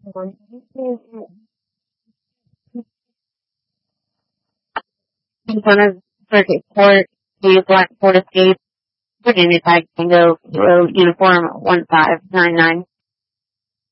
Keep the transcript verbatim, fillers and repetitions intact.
In front of Circuit Court, the Black Ford Escape, Virginia Tech, Tango, Kilo, Uniform one five nine nine.